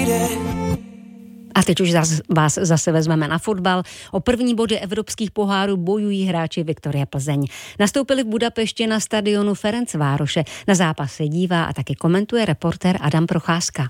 A teď už vás zase vezmeme na fotbal. O první body evropských pohárů bojují hráči Viktorie Plzeň. Nastoupili v Budapešti na stadionu Ferencvároše. Na zápas se dívá a taky komentuje reportér Adam Procházka.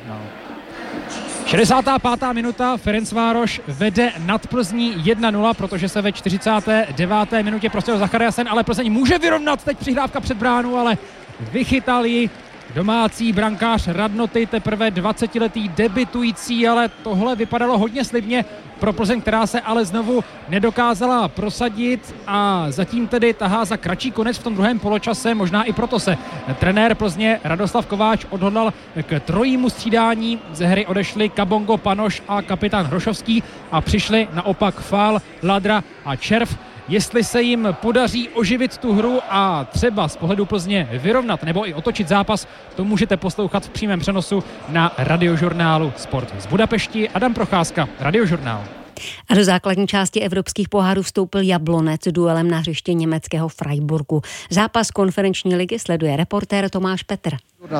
65. minuta, Ferencvároš vede nad Plzní 1-0, protože se ve 49. minutě prostěl Zachariasen, ale Plzeň může vyrovnat, teď přihrávka před bránu, ale vychytal ji domácí brankář Radnoty, teprve 20letý debitující, ale tohle vypadalo hodně slibně pro Plzeň, která se ale znovu nedokázala prosadit a zatím tedy tahá za kratší konec v tom druhém poločase. Možná i proto se trenér Plzně Radoslav Kováč odhodlal k trojímu střídání. Ze hry odešli Kabongo, Panoš a kapitán Hrošovský a přišli naopak Fál, Ladra a Červ. Jestli se jim podaří oživit tu hru a třeba z pohledu Plzně vyrovnat nebo i otočit zápas, to můžete poslouchat v přímém přenosu na Radiožurnálu Sport z Budapešti. Adam Procházka, Radiožurnál. A do základní části evropských pohárů vstoupil Jablonec duelem na hřiště německého Freiburgu. Zápas konferenční ligy sleduje reportér Tomáš Petr.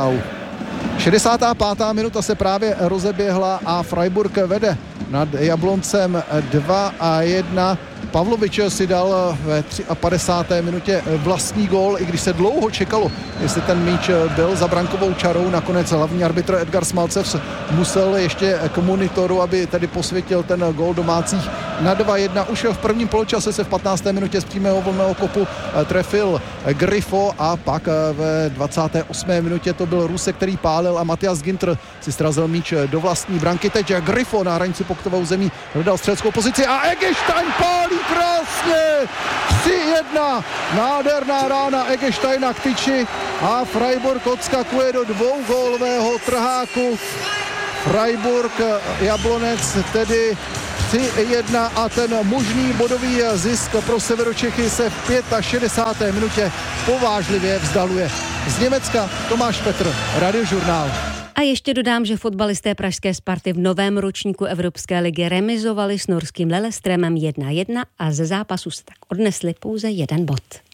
65. minuta se právě rozeběhla a Freiburg vede nad Jabloncem 2-1. Pavlovič si dal ve 53. minutě vlastní gól, i když se dlouho čekalo, jestli ten míč byl za brankovou čarou. Nakonec hlavní arbitr Edgar Smalcev musel ještě k monitoru, aby tedy posvětil ten gól domácích na 2-1. Už v prvním poločase se v 15. minutě z přímého volného kopu trefil Grifo a pak ve 28. minutě to byl Rusek, který pálil a Matias Ginter si srazil míč do vlastní branky. Teď Grifo na hranici poktovou zemí hledal střeleckou pozici a Eggestein pálí krásně! 3-1. Nádherná rána Eggesteina k tyči a Freiburg odskakuje do dvougólového trháku. Freiburg Jablonec tedy 3-1 a ten možný bodový zisk pro Severočechy se v 65. minutě povážlivě vzdaluje. Z Německa Tomáš Petr, Radiožurnál. A ještě dodám, že fotbalisté pražské Sparty v novém ročníku Evropské ligy remizovali s norským Lillestrømem 1-1 a ze zápasu se tak odnesli pouze jeden bod.